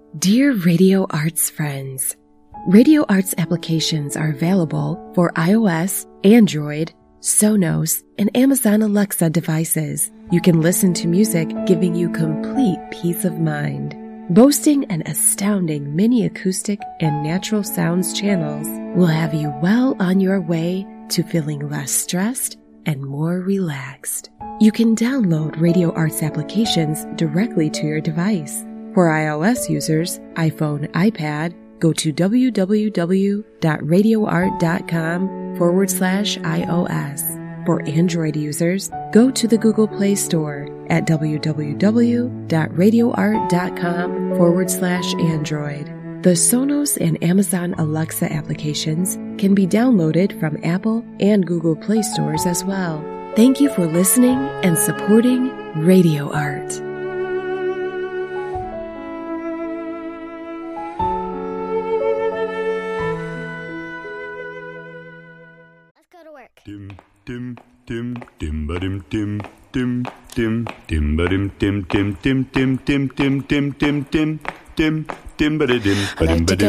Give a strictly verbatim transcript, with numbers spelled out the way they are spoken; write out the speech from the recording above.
Dear Radio Arts friends, Radio Arts applications are available for iOS, Android, Sonos, and Amazon Alexa devices. You can listen to music giving you complete peace of mind. Boasting an astounding mini acoustic and natural sounds channels will have you well on your way to feeling less stressed and more relaxed. You can download Radio Arts applications directly to your device. For iOS users, iPhone, iPad, go to www.radioart.com forward slash iOS. For Android users, go to the Google Play Store at www.radioart.com forward slash Android. The Sonos and Amazon Alexa applications can be downloaded from Apple and Google Play stores as well. Thank you for listening and supporting Radio Art. Let's go to work. Dim dim dim dim ba dim dim dim dim dim ba dim dim dim dim dim dim dim dim dim dim dim dim ba dim ba dim ba dim